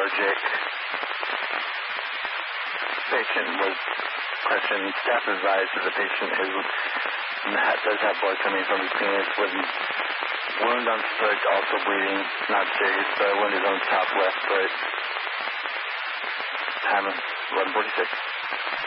lethargic. Patient was questioned. Staff advised that the patient does have blood coming from his penis with wound on foot, also bleeding, not serious, but a wound is on top left foot. Time 11:46.